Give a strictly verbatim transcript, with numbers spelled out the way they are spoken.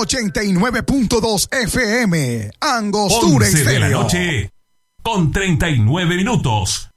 ochenta y nueve punto dos F M, Angostura once de la Estéreo. noche, con treinta y nueve minutos.